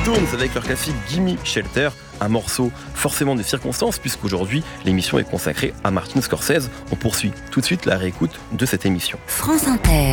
Stones avec leur classique Gimme Shelter, un morceau forcément des circonstances puisqu'aujourd'hui l'émission est consacrée à Martin Scorsese. On poursuit tout de suite la réécoute de cette émission. France Inter.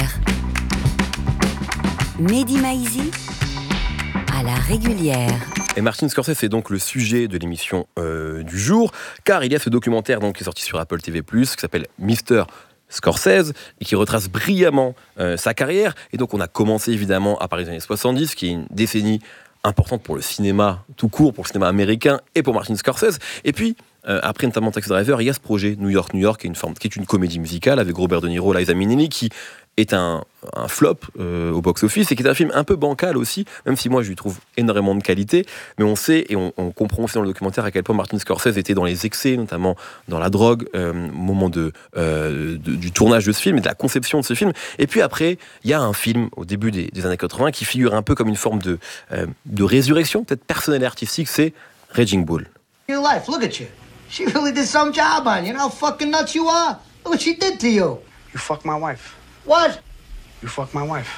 Mehdi Maizi à la régulière. Et Martin Scorsese est donc le sujet de l'émission du jour, car il y a ce documentaire donc, qui est sorti sur Apple TV+, qui s'appelle Mr. Scorsese, et qui retrace brillamment sa carrière. Et donc on a commencé évidemment à parler des années 70, qui est une décennie importante pour le cinéma tout court, pour le cinéma américain et pour Martin Scorsese. Et puis, après notamment Taxi Driver, il y a ce projet New York, qui est une comédie musicale avec Robert De Niro, Liza Minnelli, qui est un flop au box-office et qui est un film un peu bancal aussi, même si moi je lui trouve énormément de qualité. Mais on sait et on comprend aussi dans le documentaire à quel point Martin Scorsese était dans les excès, notamment dans la drogue, au moment du tournage de ce film et de la conception de ce film. Et puis après, il y a un film au début des années 80 qui figure un peu comme une forme de résurrection, peut-être personnelle et artistique, c'est Raging Bull. Your life, look at you. She really did some job on you. You know how fucking nuts you are? Look what she did to you. You fucked my wife. What? You fucked my wife.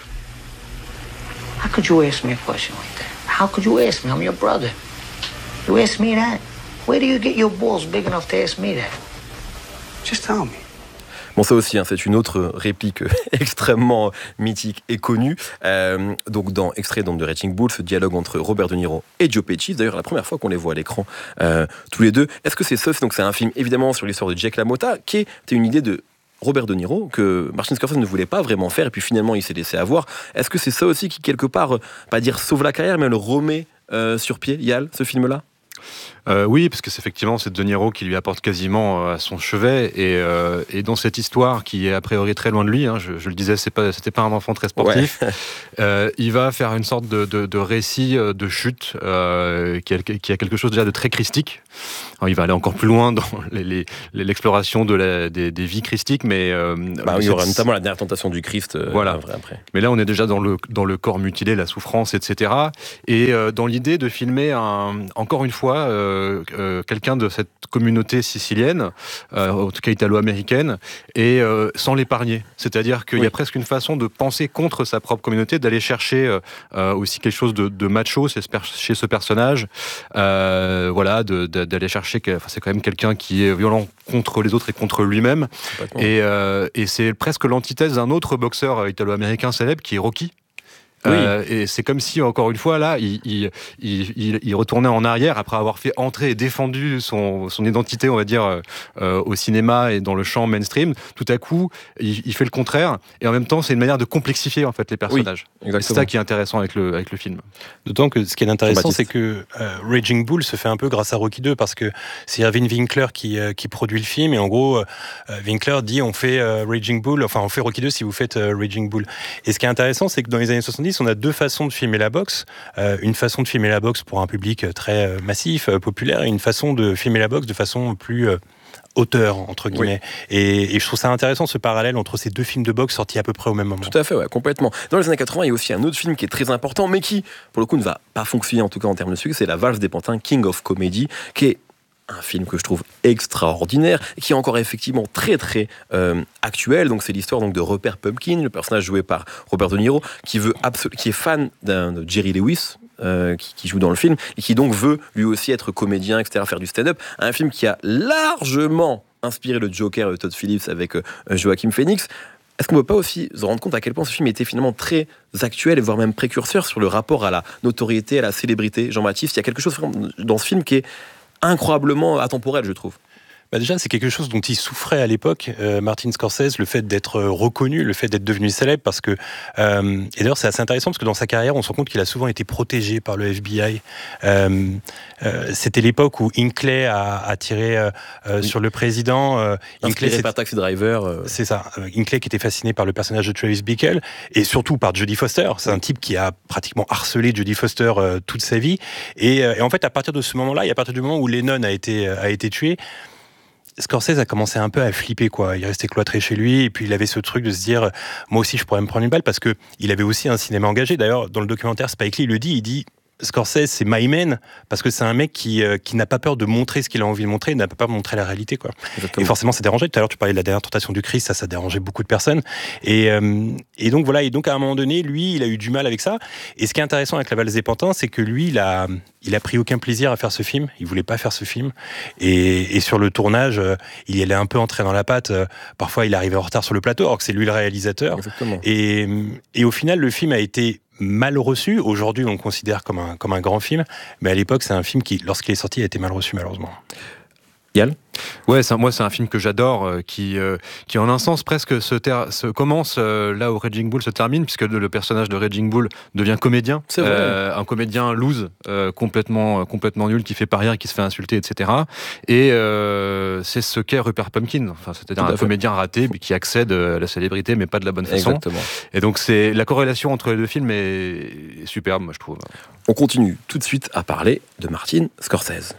How could you ask me a question like that? How could you ask me? I'm your brother. You ask me that? Where do you get your balls big enough to ask me that? Just tell me. Bon, ça aussi, c'est une autre réplique extrêmement mythique et connue. Donc, dans extrait de Raging Bull, ce dialogue entre Robert De Niro et Joe Pesci, d'ailleurs la première fois qu'on les voit à l'écran tous les deux. Est-ce que c'est ça? Donc, c'est un film évidemment sur l'histoire de Jake LaMotta, qui était une idée de Robert De Niro, que Martin Scorsese ne voulait pas vraiment faire, et puis finalement il s'est laissé avoir. Est-ce que c'est ça aussi qui, quelque part, pas dire sauve la carrière, mais le remet sur pied, Yal, ce film-là? Oui, parce que c'est effectivement De Niro qui lui apporte quasiment à son chevet, et dans cette histoire qui est a priori très loin de lui, hein, je le disais, c'était pas un enfant très sportif. Ouais. Il va faire une sorte de récit de chute qui a quelque chose déjà de très christique. Alors, il va aller encore plus loin dans l'exploration des vies christiques, mais il y aura notamment la dernière tentation du Christ. Voilà. Après. Mais là, on est déjà dans le corps mutilé, la souffrance, etc. Et dans l'idée de filmer encore une fois quelqu'un de cette communauté sicilienne, en tout cas italo-américaine, et sans l'épargner. C'est-à-dire qu'il y a presque une façon de penser contre sa propre communauté, d'aller chercher aussi quelque chose de macho chez ce personnage, d'aller chercher, c'est quand même quelqu'un qui est violent contre les autres et contre lui-même, et c'est presque l'antithèse d'un autre boxeur italo-américain célèbre qui est Rocky. Oui. Et c'est comme si, encore une fois, là, il retournait en arrière après avoir fait entrer et défendu son identité, on va dire, au cinéma et dans le champ mainstream. Tout à coup, il fait le contraire, et en même temps, c'est une manière de complexifier en fait les personnages. Oui, c'est ça qui est intéressant avec le film. D'autant que ce qui est intéressant, c'est que Raging Bull se fait un peu grâce à Rocky 2, parce que c'est Irving Winkler qui produit le film, et en gros, Winkler dit on fait Raging Bull, enfin on fait Rocky 2 si vous faites Raging Bull. Et ce qui est intéressant, c'est que dans les années 70, on a deux façons de filmer la boxe. Une façon de filmer la boxe pour un public très massif, populaire, et une façon de filmer la boxe de façon plus auteur, entre guillemets. Oui. Et je trouve ça intéressant, ce parallèle entre ces deux films de boxe sortis à peu près au même moment. Tout à fait, ouais, complètement. Dans les années 80, il y a aussi un autre film qui est très important, mais qui, pour le coup, ne va pas fonctionner, en tout cas en termes de succès, c'est La Valse des Pantins, King of Comedy, qui est un film que je trouve extraordinaire et qui est encore effectivement très très actuel. Donc c'est l'histoire de Rupert Pupkin, le personnage joué par Robert De Niro, qui est fan de Jerry Lewis, qui joue dans le film, et qui donc veut lui aussi être comédien, etc., faire du stand-up. Un film qui a largement inspiré le Joker de Todd Phillips avec Joaquin Phoenix. Est-ce qu'on ne peut pas aussi se rendre compte à quel point ce film était finalement très actuel, voire même précurseur sur le rapport à la notoriété, à la célébrité? Jean-Baptiste, il y a quelque chose dans ce film qui est incroyablement atemporel, je trouve. Déjà, c'est quelque chose dont il souffrait à l'époque, Martin Scorsese, le fait d'être reconnu, le fait d'être devenu célèbre, parce que... et d'ailleurs, c'est assez intéressant, parce que dans sa carrière, on se rend compte qu'il a souvent été protégé par le FBI. C'était l'époque où Hinckley a tiré sur le président. Inspiré par Taxi Driver. C'est ça. Hinckley qui était fasciné par le personnage de Travis Bickle, et surtout par Jodie Foster. C'est un type qui a pratiquement harcelé Jodie Foster toute sa vie. Et en fait, à partir de ce moment-là, et à partir du moment où Lennon a été tué, Scorsese a commencé un peu à flipper, quoi. Il restait cloîtré chez lui, et puis il avait ce truc de se dire, moi aussi je pourrais me prendre une balle, parce que il avait aussi un cinéma engagé. D'ailleurs, dans le documentaire, Spike Lee le dit, il dit, Scorsese, c'est my man, parce que c'est un mec qui n'a pas peur de montrer ce qu'il a envie de montrer, il n'a pas peur de montrer la réalité, quoi. Exactement. Et forcément, ça dérangeait. Tout à l'heure, tu parlais de la dernière tentation du Christ, ça dérangeait beaucoup de personnes. Et donc voilà. Et donc à un moment donné, lui, il a eu du mal avec ça. Et ce qui est intéressant avec La Valse des Pantins, c'est que lui, il a pris aucun plaisir à faire ce film. Il voulait pas faire ce film. Et sur le tournage, il est un peu entré dans la pâte. Parfois, il arrivait en retard sur le plateau, alors que c'est lui le réalisateur. Exactement. Et au final, le film a été mal reçu. Aujourd'hui, on le considère comme un grand film, mais à l'époque, c'est un film qui, lorsqu'il est sorti, a été mal reçu, malheureusement. Yann ? Ouais, moi c'est un film que j'adore, qui en un sens presque commence là où Raging Bull se termine, puisque le personnage de Raging Bull devient comédien. C'est vrai. Un comédien loose, complètement nul, qui fait pas rire, qui se fait insulter, etc. Et c'est ce qu'est Rupert Pupkin, c'est-à-dire un comédien raté qui accède à la célébrité, mais pas de la bonne façon. Exactement. Et donc la corrélation entre les deux films est superbe, moi je trouve. On continue tout de suite à parler de Martin Scorsese.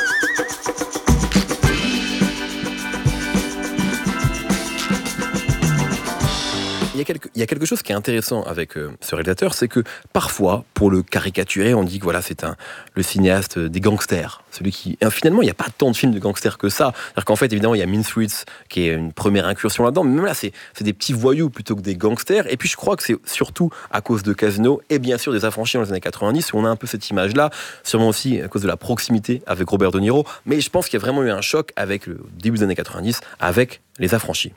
Il y a quelque chose qui est intéressant avec ce réalisateur, c'est que parfois, pour le caricaturer, on dit que voilà, c'est le cinéaste des gangsters. Celui qui... Et finalement, il n'y a pas tant de films de gangsters que ça. C'est-à-dire qu'en fait, évidemment, il y a Mean Streets, qui est une première incursion là-dedans, mais même là, c'est des petits voyous plutôt que des gangsters. Et puis, je crois que c'est surtout à cause de Casino, et bien sûr des Affranchis dans les années 90, où on a un peu cette image-là, sûrement aussi à cause de la proximité avec Robert De Niro. Mais je pense qu'il y a vraiment eu un choc avec le début des années 90, avec les Affranchis.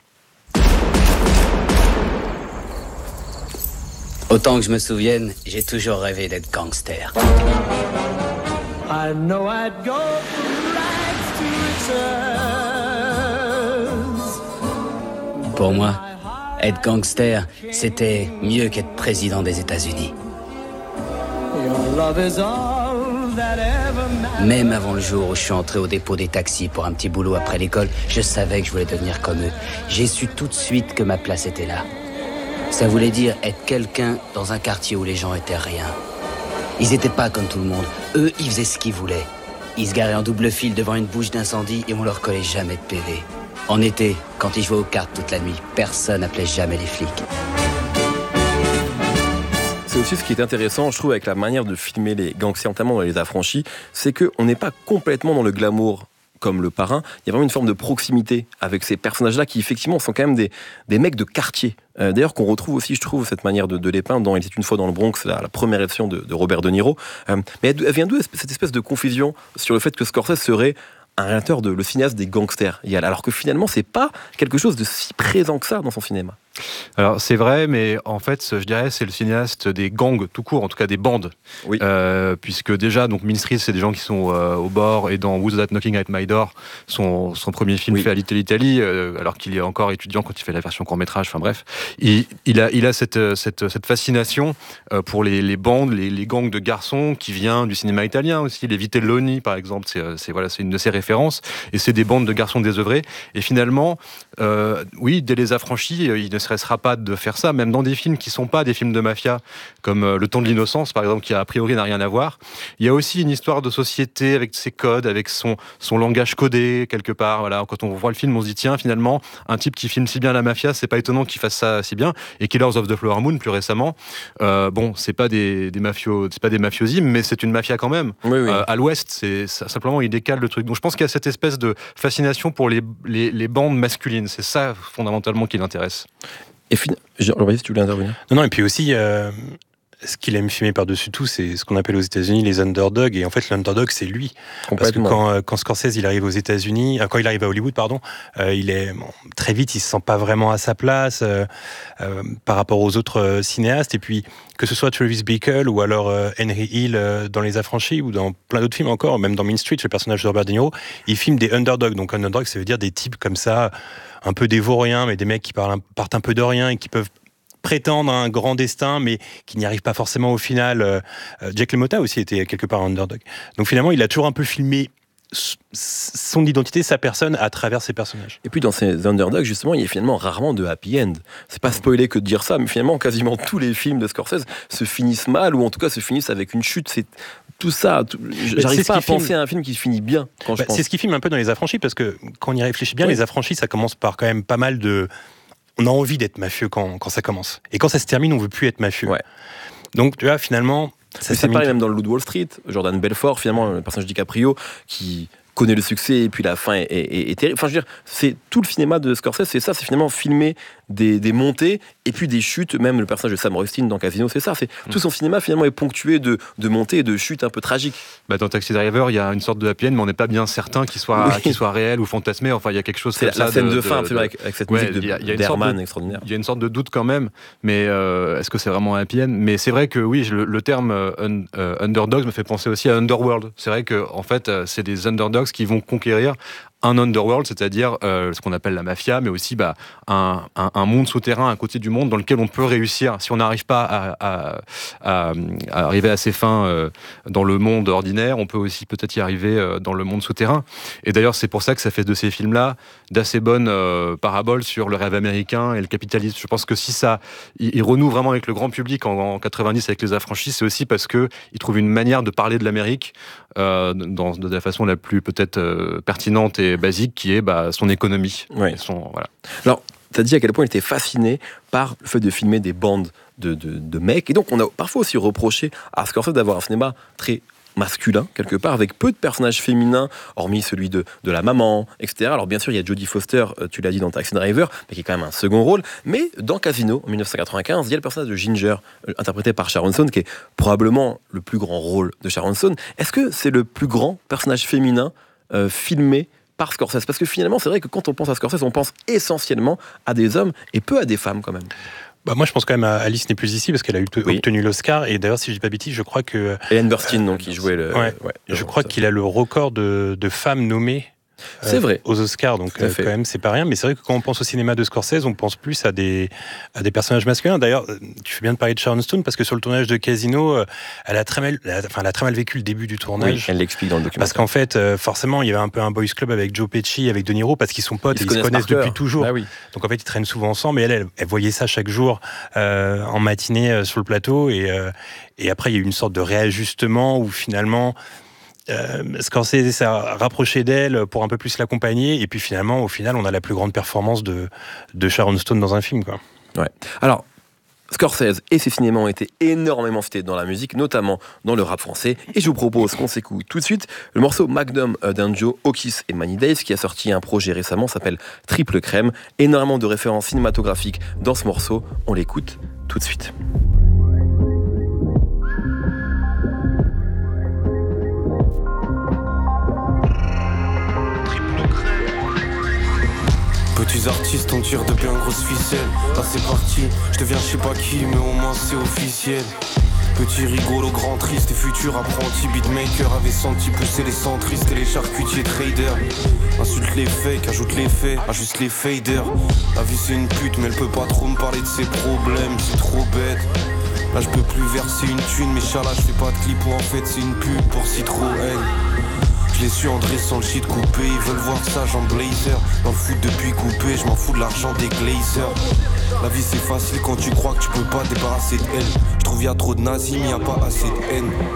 Autant que je me souvienne, j'ai toujours rêvé d'être gangster. I know I'd go from rags to riches. Pour moi, être gangster, c'était mieux qu'être président des États-Unis. Your love is all that ever matters. Même avant le jour où je suis entré au dépôt des taxis pour un petit boulot après l'école, je savais que je voulais devenir comme eux. J'ai su tout de suite que ma place était là. Ça voulait dire être quelqu'un dans un quartier où les gens étaient rien. Ils étaient pas comme tout le monde. Eux, ils faisaient ce qu'ils voulaient. Ils se garaient en double file devant une bouche d'incendie et on leur collait jamais de PV. En été, quand ils jouaient aux cartes toute la nuit, personne n'appelait jamais les flics. C'est aussi ce qui est intéressant, je trouve, avec la manière de filmer les gangsters, notamment dans Les Affranchis, c'est qu'on n'est pas complètement dans le glamour comme Le Parrain. Il y a vraiment une forme de proximité avec ces personnages-là qui, effectivement, sont quand même des mecs de quartier. D'ailleurs, qu'on retrouve aussi, je trouve, cette manière de les peindre dans Il était une fois dans le Bronx, la première édition de Robert De Niro. Mais elle vient d'où cette espèce de confusion sur le fait que Scorsese serait un réalisateur le cinéaste des gangsters, alors que finalement, c'est pas quelque chose de si présent que ça dans son cinéma. Alors c'est vrai, mais en fait, je dirais, c'est le cinéaste des gangs tout court, en tout cas des bandes. Oui. Puisque déjà, donc Mean Streets, c'est des gens qui sont au bord, et dans Who's That Knocking at My Door, son premier film fait à Little Italy, alors qu'il est encore étudiant quand il fait la version court-métrage, enfin bref. Il a cette fascination pour les bandes, les gangs de garçons qui vient du cinéma italien aussi, les Vitelloni par exemple, c'est une de ses références, et c'est des bandes de garçons désœuvrés. Et finalement, oui, dès Les Affranchis, il ne stressera pas de faire ça, même dans des films qui ne sont pas des films de mafia, comme Le Temps de l'innocence, par exemple, qui a priori n'a rien à voir. Il y a aussi une histoire de société avec ses codes, avec son langage codé, quelque part. Voilà. Quand on voit le film, on se dit, tiens, finalement, un type qui filme si bien la mafia, c'est pas étonnant qu'il fasse ça si bien. Et Killers of the Flower Moon, plus récemment, c'est pas des mafiosi, mais c'est une mafia quand même. Oui. À l'ouest, simplement, il décale le truc. Donc je pense qu'il y a cette espèce de fascination pour les bandes masculines. C'est ça, fondamentalement, qui l'intéresse. Et vas-y, si tu voulais intervenir. Non, et puis aussi, ce qu'il aime filmer par-dessus tout, c'est ce qu'on appelle aux États-Unis les underdogs. Et en fait, l'underdog, c'est lui. Parce que quand Scorsese il arrive aux États-Unis, quand il arrive à Hollywood, très vite, il se sent pas vraiment à sa place par rapport aux autres cinéastes. Et puis, que ce soit Travis Bickle ou alors Henry Hill dans Les Affranchis ou dans plein d'autres films encore, même dans Mean Streets, le personnage de Robert De Niro, il filme des underdogs. Donc, underdog, ça veut dire des types comme ça, un peu des vauriens, mais des mecs qui partent un peu de rien et qui peuvent prétendre à un grand destin, mais qui n'y arrivent pas forcément au final. Jack LaMotta aussi était quelque part un underdog. Donc finalement, il a toujours un peu filmé son identité, sa personne à travers ses personnages. Et puis dans ces underdogs, justement, il y a finalement rarement de happy end. C'est pas spoilé que de dire ça, mais finalement, quasiment tous les films de Scorsese se finissent mal, ou en tout cas se finissent avec une chute. C'est tout ça. J'arrive pas à penser à un film qui se finit bien quand je pense. C'est ce qu'il filme un peu dans Les Affranchis, parce que quand on y réfléchit bien, Les Affranchis, ça commence par quand même pas mal de... On a envie d'être mafieux quand ça commence. Et quand ça se termine, on veut plus être mafieux. Ouais. Donc, tu vois, finalement, C'est pareil même dans le Loup de Wall Street, Jordan Belfort, finalement, le personnage de DiCaprio, qui connaît le succès et puis la fin est terrible. Enfin, je veux dire, c'est tout le cinéma de Scorsese, c'est ça, c'est finalement filmer des montées et puis des chutes. Même le personnage de Sam Rockwell dans Casino, c'est ça. Tout son cinéma finalement est ponctué de montées et de chutes un peu tragiques. Dans Taxi Driver, il y a une sorte de happy end, mais on n'est pas bien certain qu'il soit réel ou fantasmé. Enfin, il y a quelque chose. C'est la scène de fin avec cette musique d'Herman extraordinaire. Il y a une sorte de doute quand même, mais est-ce que c'est vraiment un happy end ? Mais c'est vrai que oui, le terme underdogs me fait penser aussi à Underworld. C'est vrai que en fait, c'est des underdogs qui vont conquérir un underworld, c'est-à-dire ce qu'on appelle la mafia, mais aussi un monde souterrain à côté du monde dans lequel on peut réussir. Si on n'arrive pas à arriver à ses fins dans le monde ordinaire, on peut aussi peut-être y arriver dans le monde souterrain. Et d'ailleurs, c'est pour ça que ça fait de ces films-là d'assez bonnes paraboles sur le rêve américain et le capitalisme. Je pense que si il renoue vraiment avec le grand public en 90 avec Les Affranchis, c'est aussi parce qu'il trouve une manière de parler de l'Amérique de la façon la plus peut-être pertinente et basique, qui est son économie. Oui. Voilà. Alors, tu as dit à quel point il était fasciné par le fait de filmer des bandes de mecs, et donc on a parfois aussi reproché à Scorsese d'avoir un cinéma très masculin, quelque part, avec peu de personnages féminins, hormis celui de la maman, etc. Alors bien sûr, il y a Jodie Foster, tu l'as dit dans Taxi Driver, mais qui est quand même un second rôle. Mais dans Casino, en 1995, il y a le personnage de Ginger, interprété par Sharon Stone, qui est probablement le plus grand rôle de Sharon Stone. Est-ce que c'est le plus grand personnage féminin filmé par Scorsese? Parce que finalement, c'est vrai que quand on pense à Scorsese, on pense essentiellement à des hommes et peu à des femmes, quand même. Moi, je pense quand même à Alice n'est plus ici, parce qu'elle a obtenu l'Oscar. Et d'ailleurs, si je dis pas bêtise, je crois que Ellen Burstyn, donc, qui jouait je crois qu'il a le record de femmes nommées. C'est vrai. Aux Oscars, donc quand même c'est pas rien, mais c'est vrai que quand on pense au cinéma de Scorsese, on pense plus à des personnages masculins. D'ailleurs, tu fais bien de parler de Sharon Stone, parce que sur le tournage de Casino, elle a très mal vécu le début du tournage. Oui, elle l'explique dans le documentaire. Parce qu'en fait, forcément, il y avait un peu un boys club avec Joe Pesci, avec De Niro, parce qu'ils sont potes, ils se connaissent depuis toujours. Ah oui. Donc en fait, ils traînent souvent ensemble, et elle voyait ça chaque jour en matinée sur le plateau, et après il y a eu une sorte de réajustement où finalement Scorsese s'est rapproché d'elle pour un peu plus l'accompagner, et puis finalement, au final, on a la plus grande performance de Sharon Stone dans un film, quoi. Ouais. Alors, Scorsese et ses cinémas ont été énormément cités dans la musique, notamment dans le rap français, et je vous propose qu'on s'écoute tout de suite le morceau Magnum d'un duo Okis et Many Days, qui a sorti un projet récemment, s'appelle Triple Crème. Énormément de références cinématographiques dans ce morceau, on l'écoute tout de suite. Petits artistes, on tire de bien grosses ficelles. Là c'est parti, je deviens je sais pas qui, mais au moins c'est officiel. Petit rigolo, grand triste et futur apprenti beatmaker avait senti pousser les centristes et les charcutiers traders. Insulte les fakes, ajoute les faits, ajuste les faders. La vie c'est une pute, mais elle peut pas trop me parler de ses problèmes, c'est trop bête. Là je peux plus verser une thune, mais chala je fais pas de clip où en fait c'est une pub pour Citroën. Je les suis en dressant le shit coupé, ils veulent voir ça, j'en blazer. Dans le foot depuis coupé, je m'en fous de l'argent des glazers. La vie c'est facile quand tu crois que tu peux pas débarrasser de elle. Je trouve y'a trop de nazis mais y'a pas assez de haine.